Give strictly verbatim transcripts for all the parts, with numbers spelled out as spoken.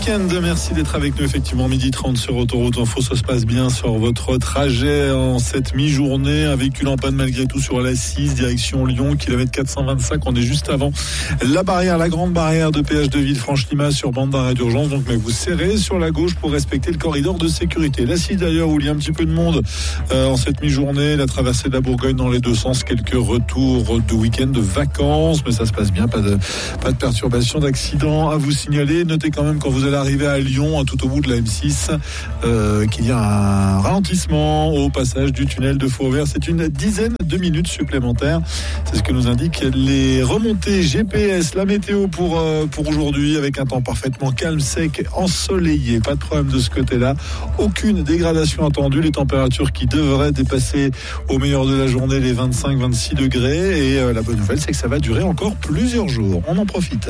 week-end. Merci d'être avec nous. Effectivement, midi trente sur Autoroute Info. Ça se passe bien sur votre trajet en cette mi-journée. Un véhicule en panne malgré tout sur l'A six, direction Lyon, kilomètre quatre cent vingt-cinq. On est juste avant la barrière, la grande barrière de péage de Villefranche-Limas sur bande d'arrêt d'urgence. Donc, mais vous serrez sur la gauche pour respecter le corridor de sécurité. L'A six d'ailleurs, où il y a un petit peu de monde euh, en cette mi-journée. La traversée de la Bourgogne dans les deux sens. Quelques retours de week-end, de vacances. Mais ça se passe bien. Pas de, pas de perturbation, d'accident à vous signaler. Notez quand même quand vous allez arriver à Lyon, tout au bout de la M six, euh, qu'il y a un ralentissement au passage du tunnel de Fourvière. C'est une dizaine de minutes supplémentaires. C'est ce que nous indiquent les remontées G P S. La météo pour, euh, pour aujourd'hui, avec un temps parfaitement calme, sec, ensoleillé. Pas de problème de ce côté-là. Aucune dégradation attendue. Les températures qui devraient dépasser au meilleur de la journée les vingt-cinq à vingt-six degrés. Et euh, la bonne nouvelle, c'est que ça va durer encore plusieurs jours. On en profite.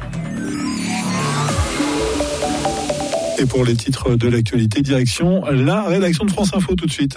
Et pour les titres de l'actualité, direction la rédaction de France Info tout de suite.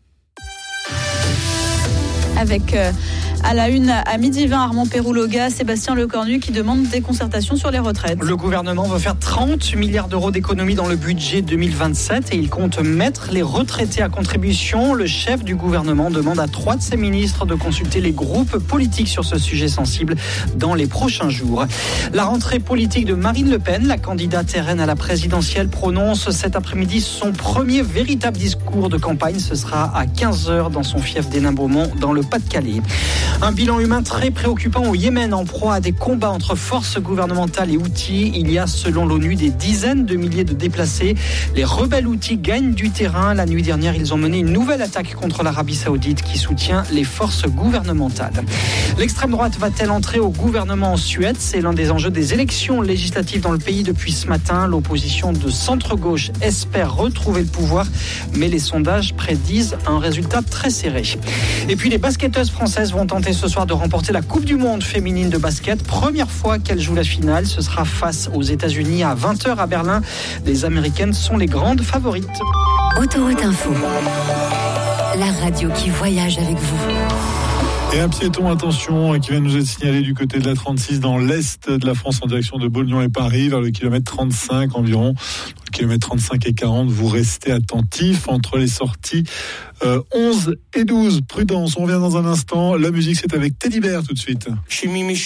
Avec euh, à la une, à midi vingt, Armand Pérouloga, Sébastien Lecornu qui demande des concertations sur les retraites. Le gouvernement veut faire trente milliards d'euros d'économies dans le budget deux mille vingt-sept et il compte mettre les retraités à contribution. Le chef du gouvernement demande à trois de ses ministres de consulter les groupes politiques sur ce sujet sensible dans les prochains jours. La rentrée politique de Marine Le Pen, la candidate R N à la présidentielle, prononce cet après-midi son premier véritable discours de campagne. Ce sera à quinze heures dans son fief d'Hénin-Beaumont, dans le Pas-de-Calais. Un bilan humain très préoccupant au Yémen, en proie à des combats entre forces gouvernementales et Houthis. Il y a, selon l'ONU, des dizaines de milliers de déplacés. Les rebelles Houthis gagnent du terrain. La nuit dernière, ils ont mené une nouvelle attaque contre l'Arabie Saoudite qui soutient les forces gouvernementales. L'extrême droite va-t-elle entrer au gouvernement en Suède ? C'est l'un des enjeux des élections législatives dans le pays depuis ce matin. L'opposition de centre-gauche espère retrouver le pouvoir, mais les sondages prédisent un résultat très serré. Et puis les basketteuses françaises vont tenter ce soir de remporter la Coupe du Monde féminine de basket. Première fois qu'elles jouent la finale, ce sera face aux États-Unis à vingt heures à Berlin. Les Américaines sont les grandes favorites. Autoroute Info, la radio qui voyage avec vous. Et un piéton, attention, qui vient nous être signalé du côté de la trente-six dans l'est de la France en direction de Beaulieu et Paris, vers le kilomètre trente-cinq environ. Le kilomètre trente-cinq et quarante, vous restez attentifs entre les sorties euh, onze et douze. Prudence, on revient dans un instant. La musique, c'est avec Teddy Bear tout de suite.